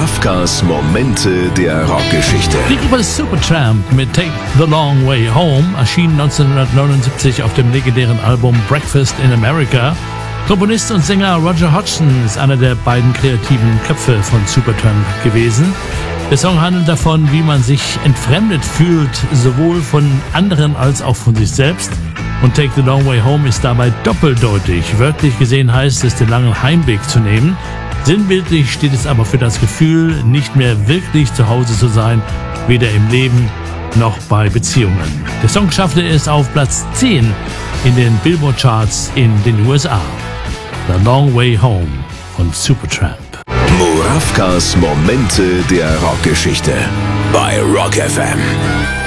Murawkas Momente der Rockgeschichte. Die Gruppe Supertramp mit Take the Long Way Home erschien 1979 auf dem legendären Album Breakfast in America. Komponist und Sänger Roger Hodgson ist einer der beiden kreativen Köpfe von Supertramp gewesen. Der Song handelt davon, wie man sich entfremdet fühlt, sowohl von anderen als auch von sich selbst. Und Take the Long Way Home ist dabei doppeldeutig. Wörtlich gesehen heißt es, den langen Heimweg zu nehmen. Sinnbildlich steht es aber für das Gefühl, nicht mehr wirklich zu Hause zu sein, weder im Leben noch bei Beziehungen. Der Song schaffte es auf Platz 10 in den Billboard-Charts in den USA. The Long Way Home von Supertramp. Murawkas Momente der Rockgeschichte bei Rock FM.